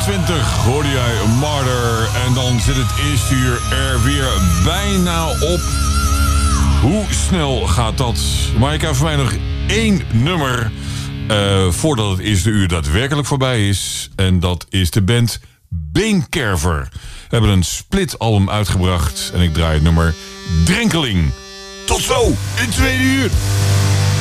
20 hoorde jij Martyr. En dan zit het eerste uur er weer bijna op. Hoe snel gaat dat? Maar ik heb voor mij nog 1 nummer voordat het eerste uur daadwerkelijk voorbij is. En dat is de band Beenkerver. We hebben een splitalbum uitgebracht. En ik draai het nummer Drenkeling. Tot zo in het tweede uur.